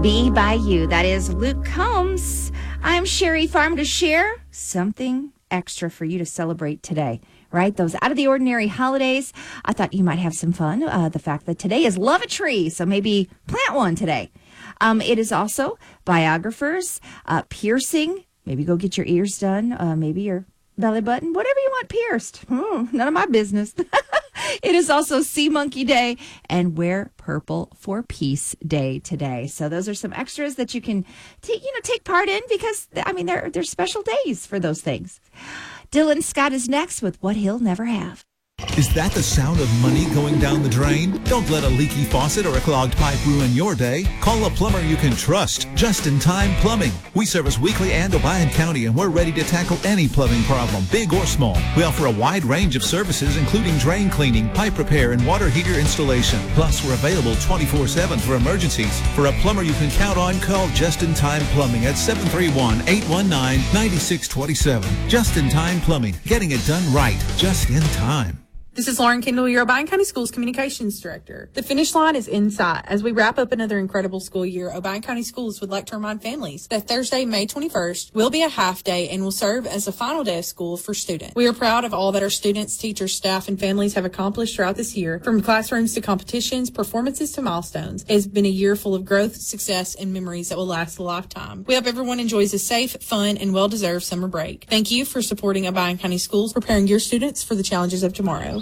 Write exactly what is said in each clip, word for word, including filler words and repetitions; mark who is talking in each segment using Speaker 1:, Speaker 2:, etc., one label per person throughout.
Speaker 1: Be by You. That is Luke Combs. I'm Sherry Farm to share something extra for you to celebrate today, right? Those out of the ordinary holidays. I thought you might have some fun. Uh, the fact that today is Love a Tree, so maybe plant one today. Um, it is also biographers, uh, piercing. Maybe go get your ears done. Uh, maybe your belly button, whatever you want pierced. Hmm, none of my business. It is also Sea Monkey Day and Wear Purple for Peace Day today. So those are some extras that you can take, you know, take part in because, I mean, they're, they're special days for those things. Dylan Scott is next with What He'll Never Have.
Speaker 2: Is that the sound of money going down the drain? Don't let a leaky faucet or a clogged pipe ruin your day. Call a plumber you can trust. Just in Time Plumbing. We service Weakley and Obion County, and we're ready to tackle any plumbing problem, big or small. We offer a wide range of services, including drain cleaning, pipe repair, and water heater installation. Plus, we're available twenty-four seven for emergencies. For a plumber you can count on, call Just in Time Plumbing at seven three one, eight one nine, nine six two seven. Just in Time Plumbing. Getting it done right. Just in time.
Speaker 3: This is Lauren Kendall, your Obion County Schools Communications Director. The finish line is in sight. As we wrap up another incredible school year, Obion County Schools would like to remind families that Thursday, May twenty-first, will be a half day and will serve as the final day of school for students. We are proud of all that our students, teachers, staff, and families have accomplished throughout this year. From classrooms to competitions, performances to milestones, it has been a year full of growth, success, and memories that will last a lifetime. We hope everyone enjoys a safe, fun, and well-deserved summer break. Thank you for supporting Obion County Schools, preparing your students for the challenges of tomorrow.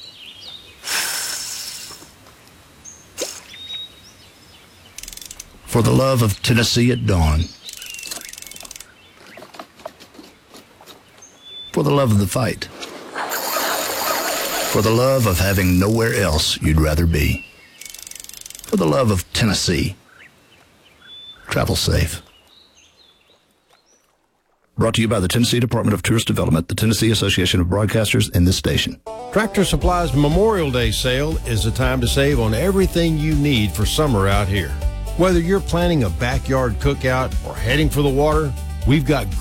Speaker 4: For the love of Tennessee at dawn. For the love of the fight. For the love of having nowhere else you'd rather be. For the love of Tennessee. Travel safe. Brought to you by the Tennessee Department of Tourist Development, the Tennessee Association of Broadcasters, and this station.
Speaker 5: Tractor Supply's Memorial Day sale is the time to save on everything you need for summer out here. Whether you're planning a backyard cookout or heading for the water, we've got